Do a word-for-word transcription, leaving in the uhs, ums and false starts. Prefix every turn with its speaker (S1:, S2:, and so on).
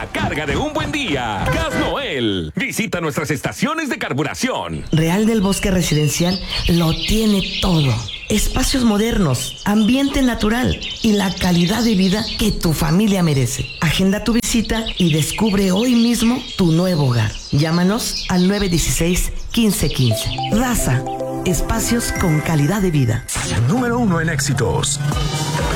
S1: la carga de un buen día. Gas Noel. Visita nuestras estaciones de carburación.
S2: Real del Bosque Residencial lo tiene todo. Espacios modernos, ambiente natural y la calidad de vida que tu familia merece. Agenda tu visita y descubre hoy mismo tu nuevo hogar. Llámanos al nueve uno seis, uno cinco uno cinco. Raza, espacios con calidad de vida.
S3: Número uno en éxitos.